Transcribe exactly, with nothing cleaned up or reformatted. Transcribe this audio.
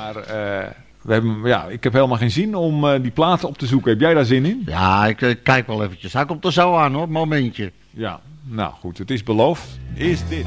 Maar uh, we hebben, ja, ik heb helemaal geen zin om uh, die platen op te zoeken. Heb jij daar zin in? Ja, ik uh, kijk wel eventjes. Hij komt er zo aan hoor, momentje. Ja, nou goed, het is beloofd. Eerst dit.